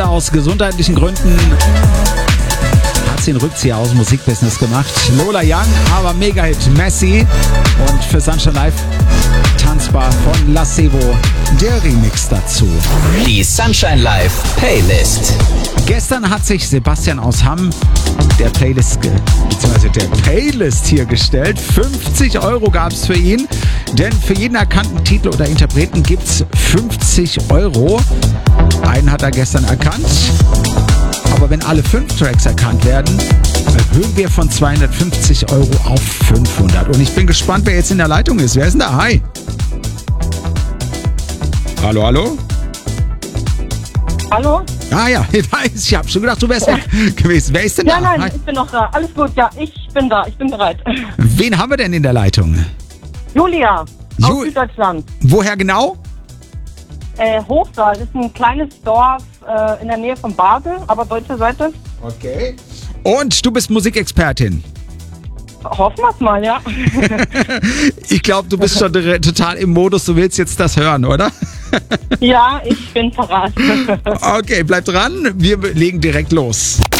aus gesundheitlichen Gründen hat sie einen Rückzieher aus dem Musikbusiness gemacht. Lola Young, aber Mega-Hit Messi. Und für Sunshine Live tanzbar von Lacevo der Remix dazu. Die Sunshine Live Playlist. Gestern hat sich Sebastian aus Hamm der Playlist hier gestellt. 50 € gab es für ihn, denn für jeden erkannten Titel oder Interpreten gibt es 50 €. Einen hat er gestern erkannt, aber wenn alle 5 Tracks erkannt werden, erhöhen wir von 250 € auf 500. Und ich bin gespannt, wer jetzt in der Leitung ist. Wer ist denn da? Hi. Hallo, hallo? Hallo? Ah ja, ich habe schon gedacht, du wärst weg gewesen. Wer ist denn da? Ja, nein, Hi. ich bin noch da. Alles gut, ja, ich bin da, ich bin bereit. Wen haben wir denn in der Leitung? Julia, aus Süddeutschland. Woher genau? Hochsaal ist ein kleines Dorf in der Nähe von Basel, aber deutsche Seite. Okay. Und du bist Musikexpertin. Hoffen wir es mal, ja. Ich glaube, du bist schon total im Modus, du willst jetzt das hören, oder? Ja, ich bin parat. Okay, bleib dran, wir legen direkt los.